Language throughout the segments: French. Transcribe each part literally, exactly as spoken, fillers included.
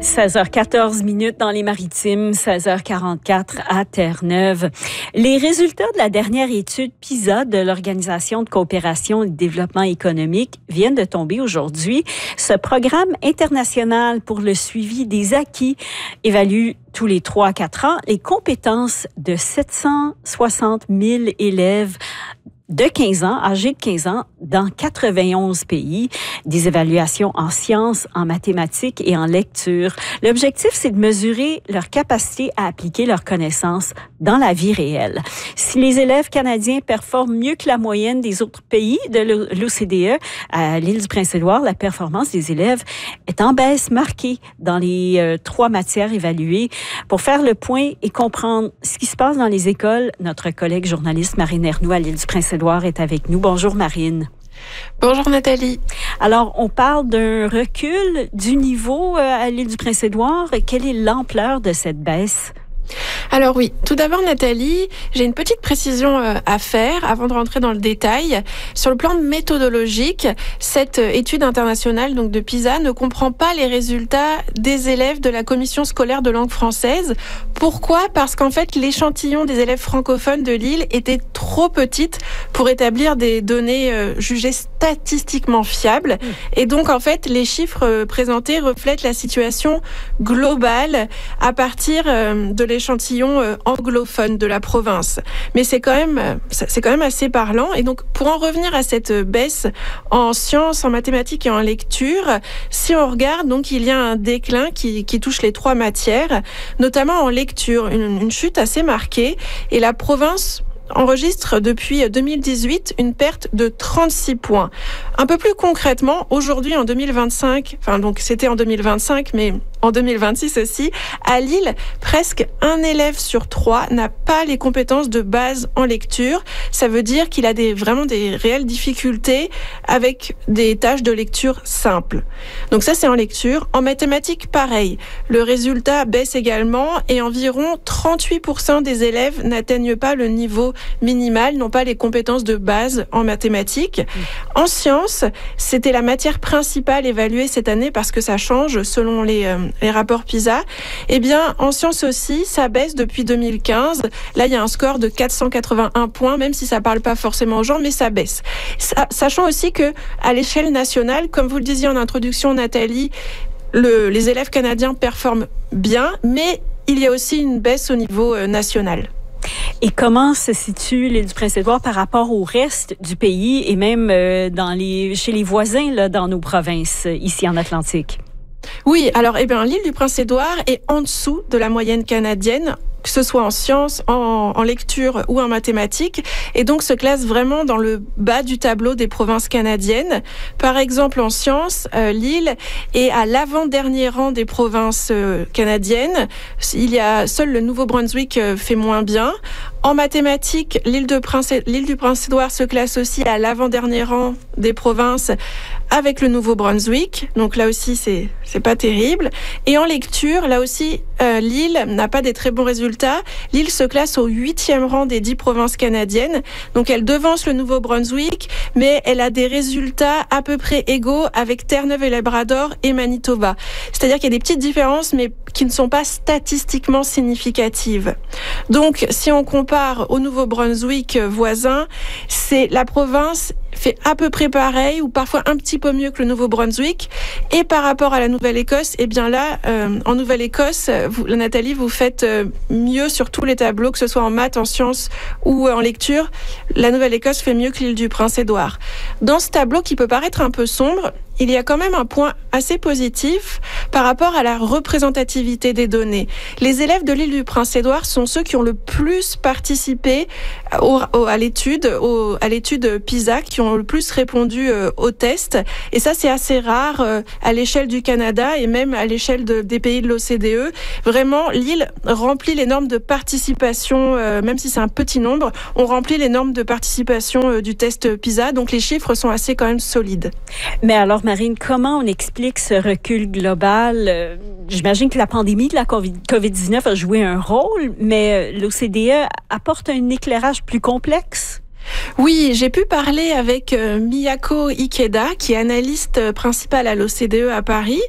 seize heures quatorze minutes dans les Maritimes, seize heures quarante-quatre à Terre-Neuve. Les résultats de la dernière étude PISA de l'Organisation de coopération et de développement économique viennent de tomber aujourd'hui. Ce programme international pour le suivi des acquis évalue tous les trois à quatre ans les compétences de sept cent soixante mille élèves de quinze ans, âgés de quinze ans, dans quatre-vingt-onze pays, des évaluations en sciences, en mathématiques et en lecture. L'objectif, c'est de mesurer leur capacité à appliquer leurs connaissances dans la vie réelle. Si les élèves canadiens performent mieux que la moyenne des autres pays de l'O C D E, à l'île du Prince-Édouard, la performance des élèves est en baisse marquée dans les euh, trois matières évaluées. Pour faire le point et comprendre ce qui se passe dans les écoles, notre collègue journaliste Marine Ernoult à l'île du Prince-Édouard est avec nous. Bonjour Marine. Bonjour Nathalie. Alors, on parle d'un recul du niveau à l'île du Prince-Édouard. Quelle est l'ampleur de cette baisse? Alors oui, tout d'abord Nathalie, j'ai une petite précision à faire avant de rentrer dans le détail. Sur le plan méthodologique, cette étude internationale donc de PISA ne comprend pas les résultats des élèves de la commission scolaire de langue française. Pourquoi ? Parce qu'en fait, l'échantillon des élèves francophones de l'île était trop petite pour établir des données jugées statistiquement fiables. Et donc en fait, les chiffres présentés reflètent la situation globale à partir de l'échantillon échantillon anglophone de la province. Mais c'est quand même, c'est quand même assez parlant. Et donc, pour en revenir à cette baisse en sciences, en mathématiques et en lecture, si on regarde, donc, il y a un déclin qui, qui touche les trois matières, notamment en lecture, une, une chute assez marquée. Et la province enregistre depuis deux mille dix-huit une perte de trente-six points. Un peu plus concrètement, aujourd'hui en deux mille vingt-cinq, enfin donc c'était en deux mille vingt-cinq, mais en deux mille vingt-six aussi, à Lille, presque un élève sur trois n'a pas les compétences de base en lecture. Ça veut dire qu'il a des, vraiment des réelles difficultés avec des tâches de lecture simples. Donc ça, c'est en lecture. En mathématiques, pareil. Le résultat baisse également et environ trente-huit pour cent des élèves n'atteignent pas le niveau minimal, n'ont pas les compétences de base en mathématiques. En sciences, c'était la matière principale évaluée cette année parce que ça change selon les... Euh, les rapports PISA, eh bien, en sciences aussi, ça baisse depuis deux mille quinze. Là, il y a un score de quatre cent quatre-vingt-un points, même si ça parle pas forcément aux gens, mais ça baisse. Sachant aussi que, à l'échelle nationale, comme vous le disiez en introduction, Nathalie, le, les élèves canadiens performent bien, mais il y a aussi une baisse au niveau euh, national. Et comment se situe l'île du Prince-Édouard par rapport au reste du pays et même euh, dans les, chez les voisins là, dans nos provinces, ici en Atlantique? Oui, alors eh bien, l'île du Prince-Édouard est en dessous de la moyenne canadienne, que ce soit en sciences, en, en lecture ou en mathématiques, et donc se classe vraiment dans le bas du tableau des provinces canadiennes. Par exemple, en sciences, euh, l'île est à l'avant-dernier rang des provinces euh, canadiennes. Il y a seul le Nouveau-Brunswick euh, fait moins bien. En mathématiques, l'île, de Prince, l'île du Prince-Édouard se classe aussi à l'avant-dernier rang des provinces avec le Nouveau-Brunswick. Donc là aussi, c'est c'est pas terrible. Et en lecture, là aussi, euh, l'île n'a pas des très bons résultats. L'île se classe au huitième rang des dix provinces canadiennes. Donc elle devance le Nouveau-Brunswick, mais elle a des résultats à peu près égaux avec Terre-Neuve et Labrador et Manitoba. C'est-à-dire qu'il y a des petites différences, mais qui ne sont pas statistiquement significatives. Donc, si on compare au Nouveau-Brunswick voisin, c'est la province fait à peu près pareil ou parfois un petit peu mieux que le Nouveau-Brunswick. Et par rapport à la Nouvelle-Écosse, eh bien là, euh, en Nouvelle-Écosse, vous, Nathalie, vous faites euh, mieux sur tous les tableaux, que ce soit en maths, en sciences ou en lecture. La Nouvelle-Écosse fait mieux que l'île du Prince-Édouard. Dans ce tableau qui peut paraître un peu sombre, il y a quand même un point assez positif par rapport à la représentativité des données. Les élèves de l'île du Prince-Édouard sont ceux qui ont le plus participé au, au, à l'étude, au, à l'étude PISA, qui ont le plus répondu euh, au test. Et ça, c'est assez rare euh, à l'échelle du Canada et même à l'échelle de, des pays de l'O C D E. Vraiment, l'île remplit les normes de participation, euh, même si c'est un petit nombre, on remplit les normes de participation euh, du test PISA. Donc les chiffres sont assez quand même solides. Mais alors, Marine, comment on explique ce recul global? Euh, j'imagine que la pandémie de la covid dix-neuf a joué un rôle, mais l'O C D E apporte un éclairage plus complexe? Oui, j'ai pu parler avec euh, Miyako Ikeda, qui est analyste principale à l'O C D E à Paris,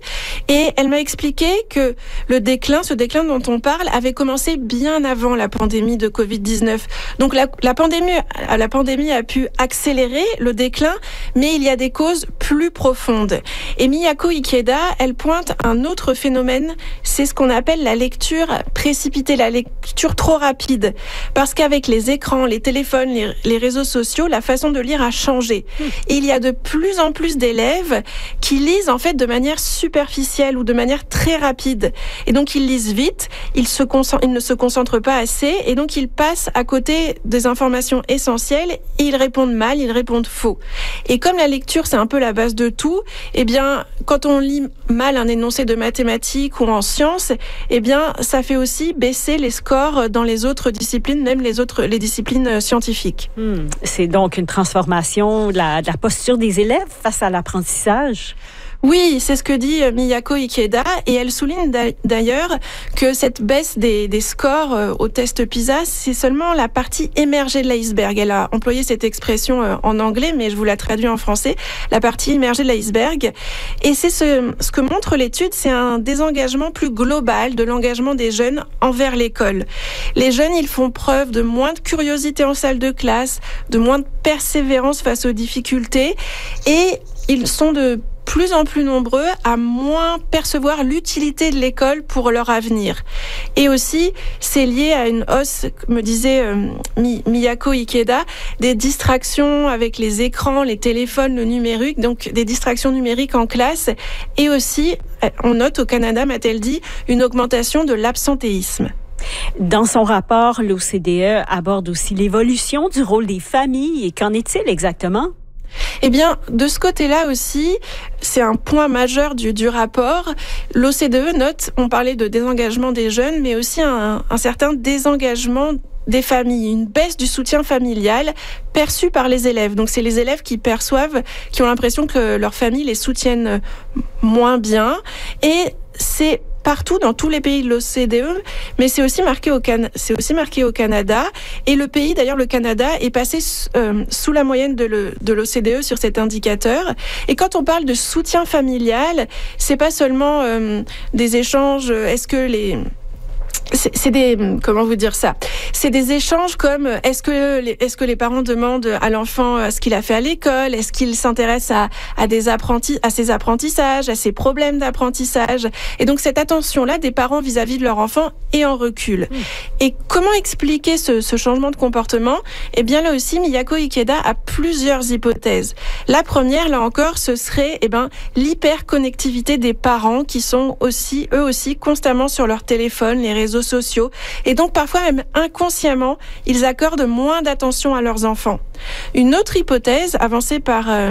Et elle m'a expliqué que le déclin, ce déclin dont on parle, avait commencé bien avant la pandémie de covid dix-neuf. Donc la, la, pandémie, la pandémie a pu accélérer le déclin, mais il y a des causes plus profondes. Et Miyako Ikeda, elle pointe un autre phénomène, c'est ce qu'on appelle la lecture précipitée, la lecture trop rapide. Parce qu'avec les écrans, les téléphones, les, les réseaux sociaux, la façon de lire a changé. Et il y a de plus en plus d'élèves qui lisent en fait de manière superficielle ou de manière très rapide. Et donc ils lisent vite, ils, se concentrent, ils ne se concentrent pas assez et donc ils passent à côté des informations essentielles et ils répondent mal, ils répondent faux. Et comme la lecture c'est un peu la base de tout, eh bien quand on lit mal un énoncé de mathématiques ou en sciences, eh bien ça fait aussi baisser les scores dans les autres disciplines, même les autres les disciplines scientifiques. Hmm. C'est donc une transformation de la, de la posture des élèves face à l'apprentissage? Oui, c'est ce que dit Miyako Ikeda et elle souligne d'ailleurs que cette baisse des, des scores au test PISA, c'est seulement la partie émergée de l'iceberg. Elle a employé cette expression en anglais, mais je vous la traduis en français, la partie émergée de l'iceberg. Et c'est ce, ce que montre l'étude, c'est un désengagement plus global de l'engagement des jeunes envers l'école. Les jeunes, ils font preuve de moins de curiosité en salle de classe, de moins de persévérance face aux difficultés et ils sont de plus en plus nombreux à moins percevoir l'utilité de l'école pour leur avenir. Et aussi, c'est lié à une hausse, me disait euh, Miyako Ikeda, des distractions avec les écrans, les téléphones, le numérique, donc des distractions numériques en classe. Et aussi, on note au Canada, m'a-t-elle dit, une augmentation de l'absentéisme. Dans son rapport, l'O C D E aborde aussi l'évolution du rôle des familles. Et qu'en est-il exactement? Eh bien, de ce côté-là aussi, c'est un point majeur du, du rapport. L'O C D E note, on parlait de désengagement des jeunes, mais aussi un, un certain désengagement des familles, une baisse du soutien familial perçu par les élèves. Donc c'est les élèves qui perçoivent, qui ont l'impression que leurs familles les soutiennent moins bien. Et c'est partout dans tous les pays de l'O C D E, mais c'est aussi marqué au Can- c'est aussi marqué au Canada. Et le pays, d'ailleurs, le Canada, est passé euh, sous la moyenne de, le, de l'O C D E sur cet indicateur. Et quand on parle de soutien familial, c'est pas seulement euh, des échanges. Est-ce que les C'est, c'est des, comment vous dire ça? C'est des échanges comme est-ce que les, est-ce que les parents demandent à l'enfant ce qu'il a fait à l'école? Est-ce qu'il s'intéresse à, à des apprentis, à ses apprentissages, à ses problèmes d'apprentissage? Et donc cette attention-là des parents vis-à-vis de leur enfant est en recul. Mmh. Et comment expliquer ce, ce changement de comportement? Eh bien là aussi, Miyako Ikeda a plusieurs hypothèses. La première, là encore, ce serait, eh ben, l'hyperconnectivité des parents qui sont aussi, eux aussi, constamment sur leur téléphone, les réseaux sociaux. Et donc, parfois, même inconsciemment, ils accordent moins d'attention à leurs enfants. Une autre hypothèse, avancée par euh,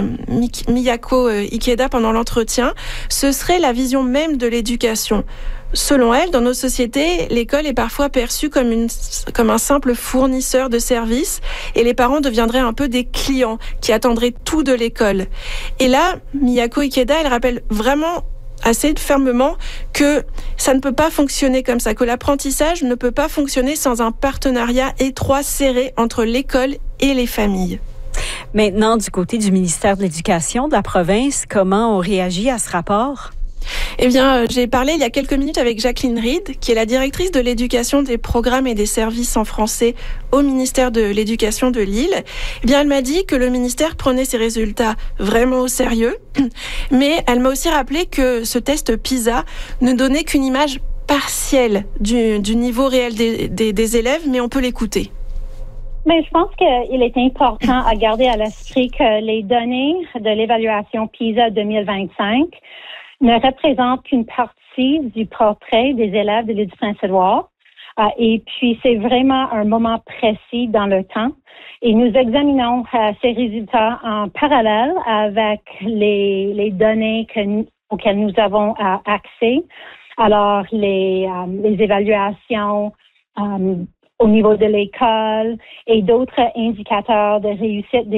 Miyako Ikeda pendant l'entretien, ce serait la vision même de l'éducation. Selon elle, dans nos sociétés, l'école est parfois perçue comme, une, comme un simple fournisseur de services et les parents deviendraient un peu des clients qui attendraient tout de l'école. Et là, Miyako Ikeda, elle rappelle vraiment assez fermement que ça ne peut pas fonctionner comme ça, que l'apprentissage ne peut pas fonctionner sans un partenariat étroit, serré entre l'école et les familles. Maintenant, du côté du ministère de l'Éducation de la province, comment on réagit à ce rapport? Eh bien, j'ai parlé il y a quelques minutes avec Jacqueline Reed, qui est la directrice de l'éducation des programmes et des services en français au ministère de l'Éducation de Lille. Eh bien, elle m'a dit que le ministère prenait ses résultats vraiment au sérieux, mais elle m'a aussi rappelé que ce test PISA ne donnait qu'une image partielle du, du niveau réel des, des, des élèves, mais on peut l'écouter. Mais je pense qu'il est important à garder à l'esprit que les données de l'évaluation PISA deux mille vingt-cinq ne représentent qu'une partie du portrait des élèves de l'Éducation Saint-Éloi. Euh, et puis, c'est vraiment un moment précis dans le temps. Et nous examinons euh, ces résultats en parallèle avec les, les données que nous, auxquelles nous avons euh, accès. Alors, les, euh, les évaluations euh, au niveau de l'école et d'autres indicateurs de réussite des